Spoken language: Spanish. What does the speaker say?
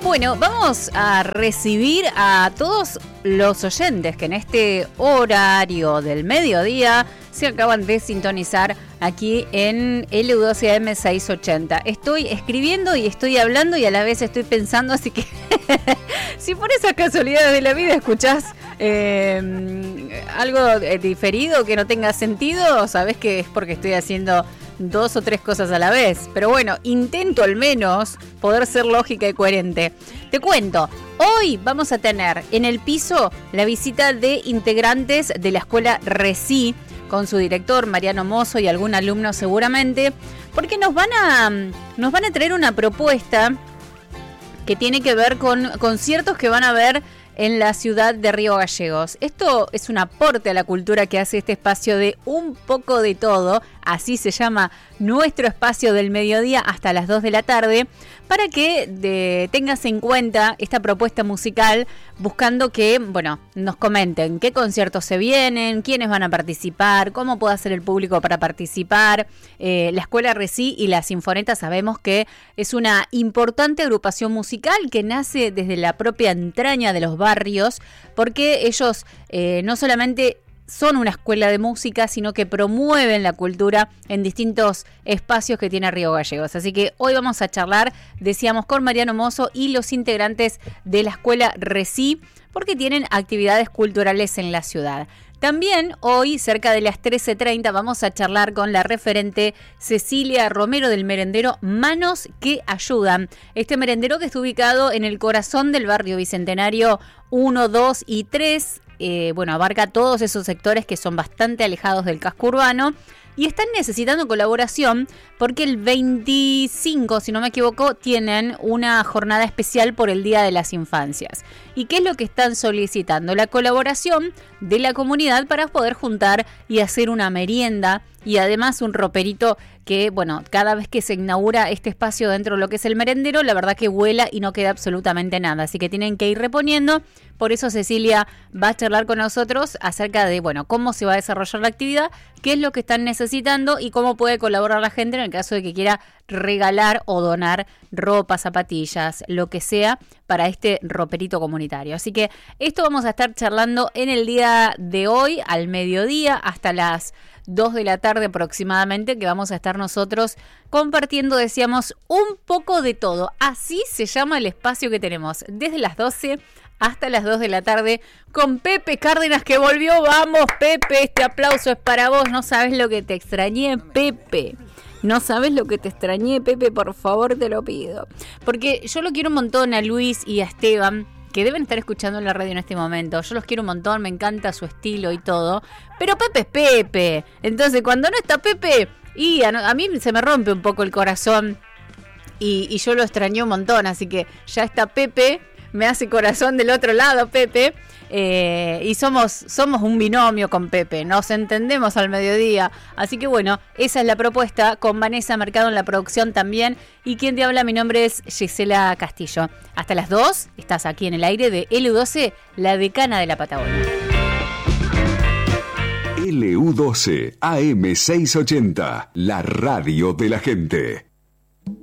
Bueno, vamos a recibir a todos los oyentes que en este horario del mediodía se acaban de sintonizar aquí en LU12 AM 680. Estoy escribiendo y estoy hablando y a la vez estoy pensando, así que si por esas casualidades de la vida escuchás algo diferido que no tenga sentido, sabés que es porque estoy haciendo 2 o 3 cosas a la vez. Pero bueno, intento al menos poder ser lógica y coherente. Te cuento, hoy vamos a tener en el piso la visita de integrantes de la escuela RECI, con su director Mariano Mozo y algún alumno seguramente, porque nos van a traer una propuesta que tiene que ver con conciertos que van a haber en la ciudad de Río Gallegos. Esto es un aporte a la cultura que hace este espacio de un poco de todo, así se llama nuestro espacio del mediodía hasta las 2 de la tarde, para que tengas en cuenta esta propuesta musical, buscando que, bueno, nos comenten qué conciertos se vienen, quiénes van a participar, cómo puede hacer el público para participar. La Escuela RECI y la Sinfoneta sabemos que es una importante agrupación musical que nace desde la propia entraña de los barrios, porque ellos no solamente son una escuela de música, sino que promueven la cultura en distintos espacios que tiene Río Gallegos. Así que hoy vamos a charlar, decíamos, con Mariano Mozo y los integrantes de la escuela RECI, porque tienen actividades culturales en la ciudad. También hoy, cerca de las 13:30, vamos a charlar con la referente Cecilia Romero del merendero Manos que Ayudan. Este merendero que está ubicado en el corazón del barrio Bicentenario 1, 2 y 3. Abarca todos esos sectores que son bastante alejados del casco urbano y están necesitando colaboración porque el 25, si no me equivoco, tienen una jornada especial por el Día de las Infancias. ¿Y qué es lo que están solicitando? La colaboración de la comunidad para poder juntar y hacer una merienda y además un roperito que, bueno, cada vez que se inaugura este espacio dentro de lo que es el merendero, la verdad que vuela y no queda absolutamente nada. Así que tienen que ir reponiendo. Por eso Cecilia va a charlar con nosotros acerca de, bueno, cómo se va a desarrollar la actividad, qué es lo que están necesitando y cómo puede colaborar la gente en el caso de que quiera regalar o donar ropa, zapatillas, lo que sea para este roperito comunitario. Así que esto vamos a estar charlando en el día de hoy al mediodía hasta las 2 de la tarde aproximadamente, que vamos a estar nosotros compartiendo, decíamos, un poco de todo. Así se llama el espacio que tenemos desde las 12 hasta las 2 de la tarde con Pepe Cárdenas, que volvió. Vamos, Pepe, este aplauso es para vos. No sabes lo que te extrañé, Pepe. No sabes lo que te extrañé, Pepe, por favor te lo pido. Porque yo lo quiero un montón a Luis y a Esteban, que deben estar escuchando en la radio en este momento. Yo los quiero un montón, me encanta su estilo y todo. Pero Pepe es Pepe. Entonces, cuando no está Pepe, y a mí se me rompe un poco el corazón. Y yo lo extrañé un montón. Así que ya está Pepe, me hace corazón del otro lado, Pepe. Y somos un binomio con Pepe, nos entendemos al mediodía. Así que bueno, esa es la propuesta, con Vanessa Mercado en la producción también. Y quien te habla, mi nombre es Gisela Castillo. Hasta las 2 estás aquí en el aire de LU12, la decana de la Patagonia. LU12 AM 680, la radio de la gente.